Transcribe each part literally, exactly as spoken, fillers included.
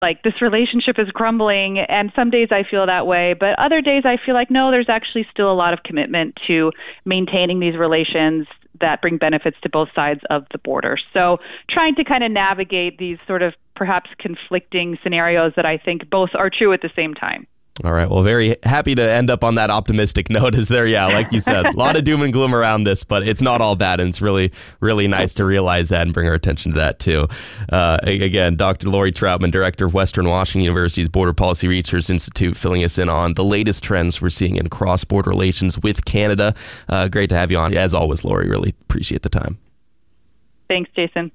like this relationship is crumbling, and some days I feel that way, but other days I feel like, no, there's actually still a lot of commitment to maintaining these relations that bring benefits to both sides of the border. So trying to kind of navigate these sort of perhaps conflicting scenarios that I think both are true at the same time. All right. Well, very happy to end up on that optimistic note. Is there? Yeah, like you said, a lot of doom and gloom around this, but it's not all bad. And it's really, really nice to realize that and bring our attention to that, too. Uh, again, Doctor Lori Troutman, director of Western Washington University's Border Policy Research Institute, filling us in on the latest trends we're seeing in cross-border relations with Canada. Uh, great to have you on. As always, Lori, really appreciate the time. Thanks, Jason.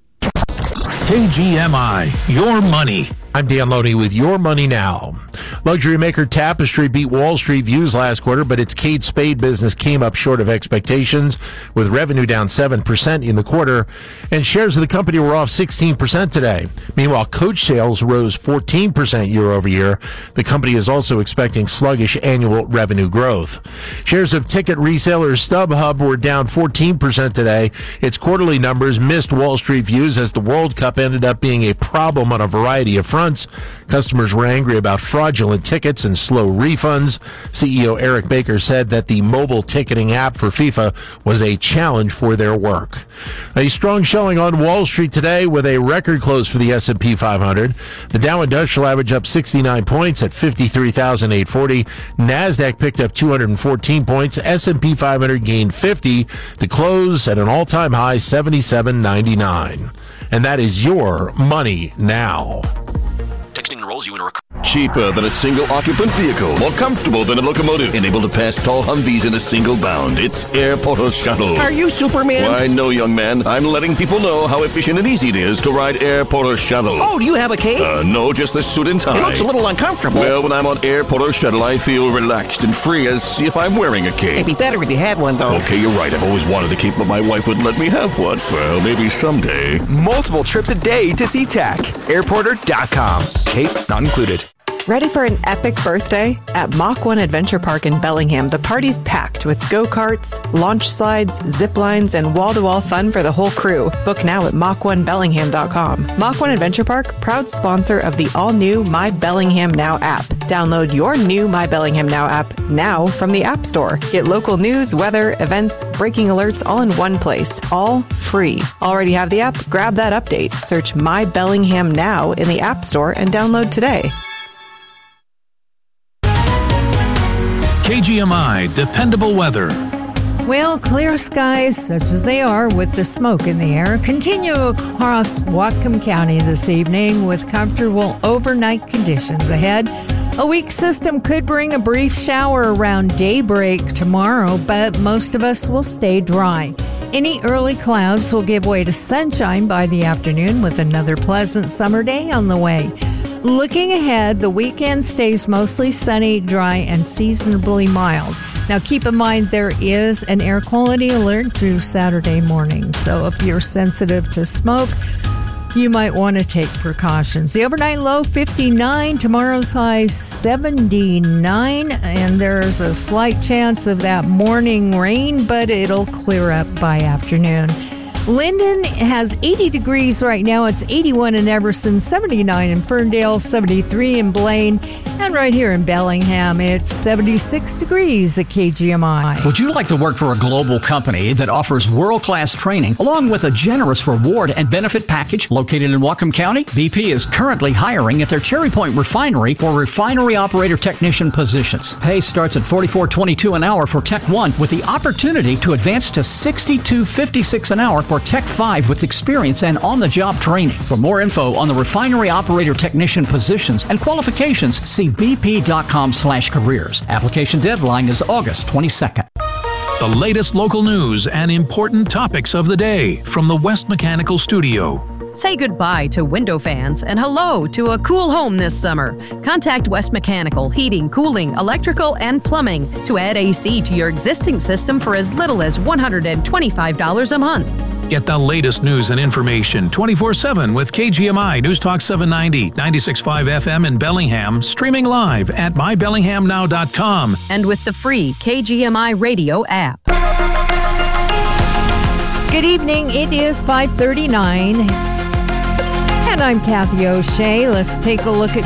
K G M I, your money. I'm Dan Loney with Your Money Now. Luxury maker Tapestry beat Wall Street views last quarter, but its Kate Spade business came up short of expectations, with revenue down seven percent in the quarter, and shares of the company were off sixteen percent today. Meanwhile, Coach sales rose fourteen percent year over year. The company is also expecting sluggish annual revenue growth. Shares of ticket reseller StubHub were down fourteen percent today. Its quarterly numbers missed Wall Street views as the World Cup ended up being a problem on a variety of fronts. Customers were angry about fraudulent tickets and slow refunds. C E O Eric Baker said that the mobile ticketing app for FIFA was a challenge for their work. A strong showing on Wall Street today with a record close for the S and P five hundred. The Dow Industrial average up sixty-nine points at fifty-three thousand eight hundred forty. NASDAQ picked up two hundred fourteen points. S and P five hundred gained fifty to close at an all-time high seventy-seven ninety-nine. And that is Your Money Now. Texting enrolls you in a rec- Cheaper than a single-occupant vehicle. More comfortable than a locomotive. And able to pass tall Humvees in a single bound. It's Airporter Shuttle. Are you Superman? Why, no, young man. I'm letting people know how efficient and easy it is to ride Airporter Shuttle. Oh, do you have a cape? Uh, no, just a suit and tie. It looks a little uncomfortable. Well, when I'm on Airporter Shuttle, I feel relaxed and free as if I'm wearing a cape. It'd be better if you had one, though. Okay, you're right. I've always wanted a cape, but my wife wouldn't let me have one. Well, maybe someday. Multiple trips a day to SeaTac. Airporter dot com. Cape not included. Ready for an epic birthday? At Mach one Adventure Park in Bellingham, the party's packed with go-karts, launch slides, zip lines, and wall-to-wall fun for the whole crew. Book now at Mach one Bellingham dot com. Mach one Adventure Park, proud sponsor of the all-new My Bellingham Now app. Download your new My Bellingham Now app now from the App Store. Get local news, weather, events, breaking alerts all in one place, all free. Already have the app? Grab that update. Search My Bellingham Now in the App Store and download today. K G M I, dependable weather. Well, clear skies, such as they are with the smoke in the air, continue across Whatcom County this evening with comfortable overnight conditions ahead. A weak system could bring a brief shower around daybreak tomorrow, but most of us will stay dry. Any early clouds will give way to sunshine by the afternoon with another pleasant summer day on the way. Looking ahead, the weekend stays mostly sunny, dry, and seasonably mild. Now, keep in mind there is an air quality alert through Saturday morning, so if you're sensitive to smoke, you might want to take precautions. The overnight low, fifty-nine. Tomorrow's high, seventy-nine. And there's a slight chance of that morning rain, but it'll clear up by afternoon. Linden has eighty degrees right now. It's eighty-one in Everson, seventy-nine in Ferndale, seventy-three in Blaine, and right here in Bellingham, it's seventy-six degrees at K G M I. Would you like to work for a global company that offers world-class training along with a generous reward and benefit package located in Whatcom County? B P is currently hiring at their Cherry Point refinery for refinery operator technician positions. Pay starts at forty-four twenty-two an hour for Tech one with the opportunity to advance to sixty-two fifty-six an hour for Tech five with experience and on-the-job training. For more info on the refinery operator technician positions and qualifications, see B P dot com slash careers. Application deadline is August twenty-second. The latest local news and important topics of the day from the West Mechanical Studio. Say goodbye to window fans and hello to a cool home this summer. Contact West Mechanical Heating, Cooling, Electrical, and Plumbing to add A C to your existing system for as little as one hundred twenty-five dollars a month. Get the latest news and information twenty-four seven with K G M I News Talk seven ninety, ninety-six point five F M in Bellingham, streaming live at my bellingham now dot com. And with the free K G M I radio app. Good evening. It is five thirty-nine. And I'm Kathy O'Shea. Let's take a look at